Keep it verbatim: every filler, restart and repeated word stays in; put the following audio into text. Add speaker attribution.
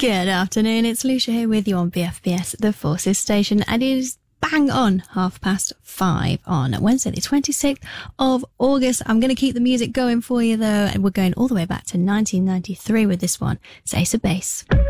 Speaker 1: Good afternoon, it's Lucia here with you on B F B S, the Forces Station, and it is bang on half past five on Wednesday the twenty-sixth of August. I'm going to keep the music going for you though, and we're going all the way back to nineteen ninety-three with this one, it's Ace of Base.